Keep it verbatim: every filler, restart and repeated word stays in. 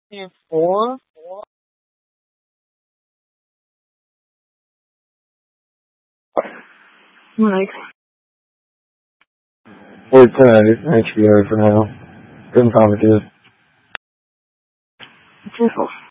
And four. Mike. We're tonight. H B O for now. Good talking to you. Careful.